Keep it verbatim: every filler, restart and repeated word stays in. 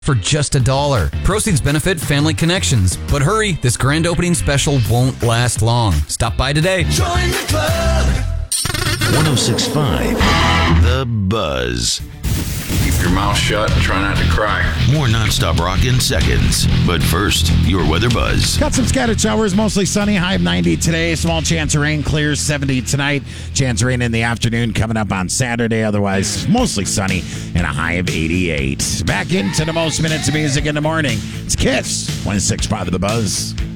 for just a dollar. Proceeds benefit Family Connections. But hurry, this grand opening special won't last long. Stop by today. Join the club. ten sixty-five The Buzz. Keep your mouth shut and try not to cry. More nonstop rock in seconds. But first, your weather buzz. Got some scattered showers, mostly sunny, high of ninety today. Small chance of rain, clears seventy tonight. Chance of rain in the afternoon coming up on Saturday. Otherwise, mostly sunny and a high of eighty-eight. Back into the most minutes of music in the morning. It's Kiss, twenty-six point five of The Buzz.